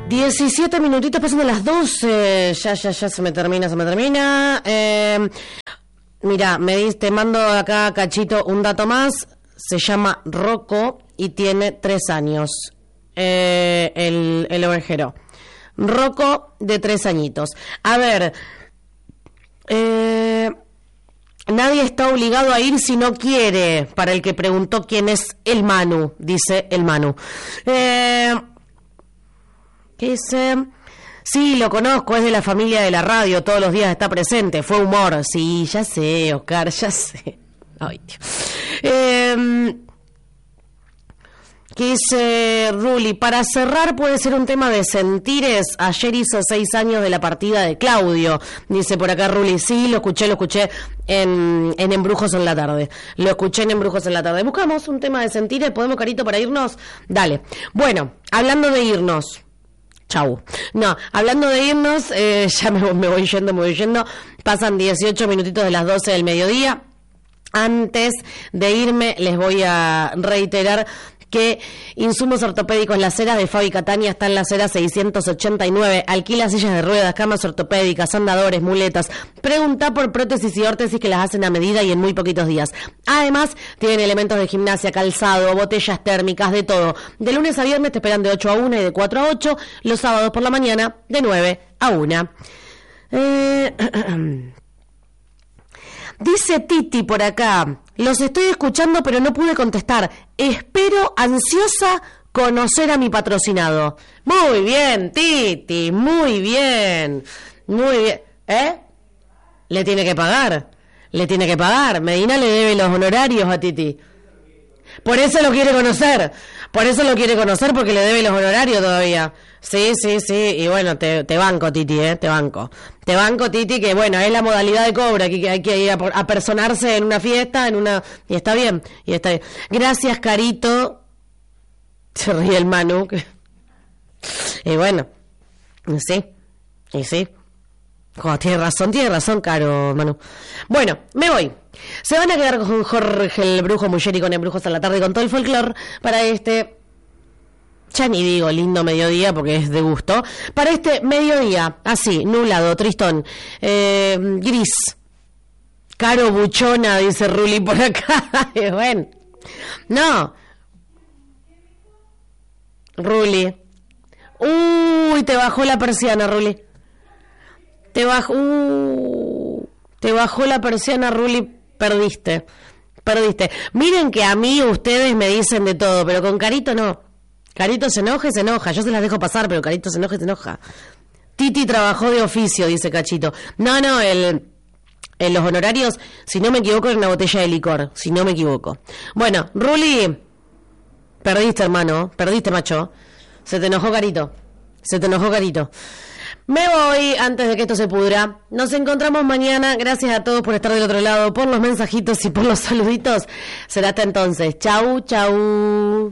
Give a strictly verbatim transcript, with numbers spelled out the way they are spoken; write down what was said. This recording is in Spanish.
diecisiete minutitos pasando las doce. Ya, ya, ya se me termina, se me termina. Eh, mira, me di, te mando acá, Cachito, un dato más. Se llama Rocco y tiene tres años. Eh, el, el ovejero. Rocco de tres añitos. A ver, eh, nadie está obligado a ir si no quiere. Para el que preguntó quién es el Manu, dice el Manu. Eh, ¿Qué dice? Sí, lo conozco, es de la familia de la radio, todos los días está presente, fue humor. Sí, ya sé, Oscar, ya sé. Ay, Dios. Eh, ¿Qué dice Ruli? Para cerrar puede ser un tema de sentires. Ayer hizo seis años de la partida de Claudio, dice por acá Ruli. Sí, lo escuché, lo escuché en, en Embrujos en la tarde. Lo escuché en Embrujos en la tarde. Buscamos un tema de sentires, ¿podemos, Carito, para irnos? Dale. Bueno, hablando de irnos... Chau. No, hablando de irnos, eh, ya me, me voy yendo, me voy yendo. Pasan dieciocho minutitos de las doce del mediodía. Antes de irme, les voy a reiterar que Insumos Ortopédicos Las Heras de Fabi Catania está en Las Heras seiscientos ochenta y nueve. Alquila sillas de ruedas, camas ortopédicas, andadores, muletas. Pregunta por prótesis y órtesis que las hacen a medida y en muy poquitos días. Además, tienen elementos de gimnasia, calzado, botellas térmicas, de todo. De lunes a viernes te esperan de ocho a una y de cuatro a ocho. Los sábados por la mañana de nueve a una. Eh... Dice Titi por acá, los estoy escuchando pero no pude contestar. Espero ansiosa conocer a mi patrocinado. Muy bien, Titi, muy bien. Muy bien. ¿Eh? Le tiene que pagar. Le tiene que pagar. Medina le debe los honorarios a Titi. Por eso lo quiere conocer. Por eso lo quiere conocer, porque le debe los honorarios todavía. Sí, sí, sí. Y bueno, te, te banco, Titi, ¿eh? Te banco. Te banco, Titi, que bueno, es la modalidad de cobro. Aquí que hay que ir a, a personarse en una fiesta, en una... Y está bien, y está bien. Gracias, Carito. Se ríe el Manu. Y bueno, sí, y sí. Oh, tiene razón, tiene razón, Caro, Manu. Bueno, me voy. Se van a quedar con Jorge el Brujo Muller y con Embrujos a la tarde, con todo el folclore para este... Ya ni digo lindo mediodía porque es de gusto. Para este mediodía, así, nublado, tristón, eh, gris. Caro buchona, dice Ruli por acá. Bueno, no. Ruli. Uy, te bajó la persiana, Ruli. Te bajó... Uh, te bajó la persiana, Ruli. Perdiste. Perdiste. Miren que a mí ustedes me dicen de todo, pero con Carito no. Carito se enoja y se enoja. Yo se las dejo pasar, pero Carito se enoja y se enoja. Titi trabajó de oficio, dice Cachito. No, no, el, en los honorarios, si no me equivoco, era una botella de licor. Si no me equivoco. Bueno, Ruli, perdiste, hermano. Perdiste, macho. Se te enojó, Carito. Se te enojó, Carito. Me voy antes de que esto se pudra. Nos encontramos mañana. Gracias a todos por estar del otro lado, por los mensajitos y por los saluditos. Será hasta entonces. Chau, chau.